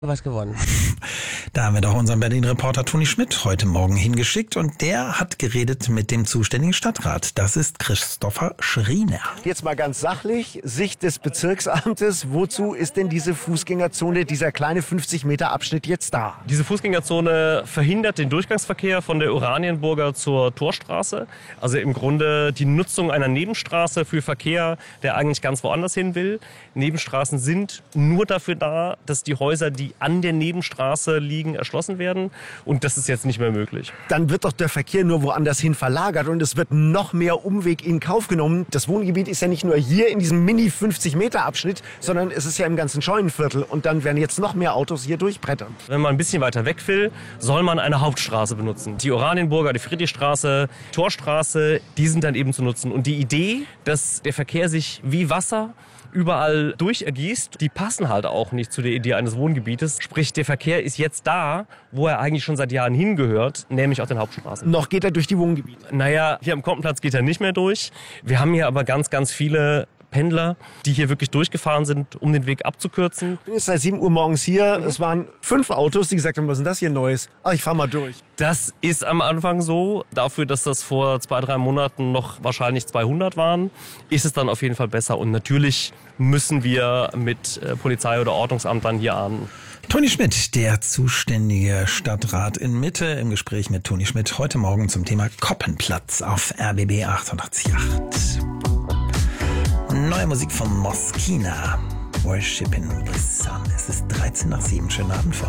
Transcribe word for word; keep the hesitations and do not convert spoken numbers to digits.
was gewonnen. Da haben wir doch unseren Berlin-Reporter Toni Schmidt heute Morgen hingeschickt und der hat geredet mit dem zuständigen Stadtrat. Das ist Christopher Schriener. Jetzt mal ganz sachlich, Sicht des Bezirksamtes, wozu ist denn diese Fußgängerzone, dieser kleine fünfzig Meter Abschnitt jetzt da? Diese Fußgängerzone verhindert den Durchgangsverkehr von der Oranienburger zur Torstraße. Also im Grunde die Nutzung einer Nebenstraße für Verkehr, der eigentlich ganz woanders hin will. Nebenstraßen sind nur dafür da, dass die Häuser, die an der Nebenstraße liegen, erschlossen werden. Und das ist jetzt nicht mehr möglich. Dann wird doch der Verkehr nur woanders hin verlagert und es wird noch mehr Umweg in Kauf genommen. Das Wohngebiet ist ja nicht nur hier in diesem Mini fünfzig Meter Abschnitt, sondern es ist ja im ganzen Scheunenviertel. Und dann werden jetzt noch mehr Autos hier durchbrettern. Wenn man ein bisschen weiter weg will, soll man eine Hauptstraße benutzen. Die Oranienburger, die Friedrichstraße, Torstraße, die sind dann eben zu nutzen. Und die Idee, dass der Verkehr sich wie Wasser überall durchergießt, die passen halt auch nicht zu der Idee eines Wohngebietes. Sprich, der Verkehr ist jetzt da, wo er eigentlich schon seit Jahren hingehört, nämlich auf den Hauptstraßen. Noch geht er durch die Wohngebiete? Naja, hier am Kompenplatz geht er nicht mehr durch. Wir haben hier aber ganz, ganz viele Pendler, die hier wirklich durchgefahren sind, um den Weg abzukürzen. Ich bin jetzt seit sieben Uhr morgens hier. Es waren fünf Autos, die gesagt haben, was ist denn das hier Neues? Ach, ich fahr mal durch. Das ist am Anfang so. Dafür, dass das vor zwei, drei Monaten noch wahrscheinlich zweihundert waren, ist es dann auf jeden Fall besser. Und natürlich müssen wir mit Polizei oder Ordnungsamt dann hier ahnden. Toni Schmidt, der zuständige Stadtrat in Mitte, im Gespräch mit Toni Schmidt heute Morgen zum Thema Koppenplatz auf R B B achtundachtzig Komma acht. Neue Musik von Moskina. Worshiping the Sun. Es ist dreizehn nach sieben. Schönen Abend.